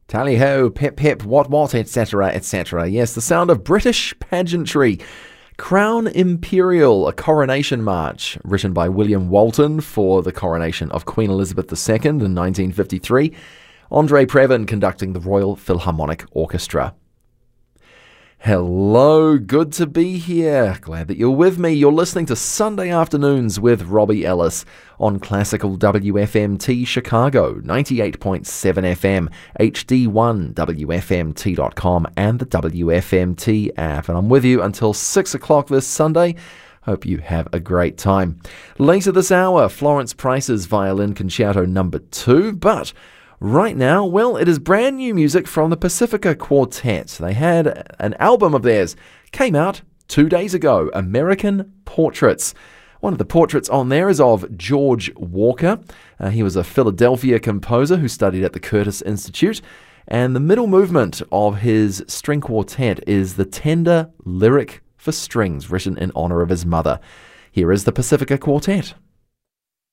Tally-ho, pip, what, etc., etc. Yes, the sound of British pageantry. Crown Imperial, a coronation march, written by William Walton for the coronation of Queen Elizabeth II in 1953. Andre Previn conducting the Royal Philharmonic Orchestra. Hello, good to be here. Glad that you're with me. You're listening to Sunday Afternoons with Robbie Ellis on Classical WFMT Chicago, 98.7 FM, HD1, WFMT.com, and the WFMT app. And I'm with you until 6 o'clock this Sunday. Hope you have a great time. Later this hour, Florence Price's Violin Concerto No. 2, but right now, well, it is brand new music from the Pacifica Quartet. They had an album of theirs, came out 2 days ago, American Portraits. One of the portraits on there is of George Walker. He was a Philadelphia composer who studied at the Curtis Institute. And the middle movement of his string quartet is the Tender Lyric for Strings, written in honor of his mother. Here is the Pacifica Quartet.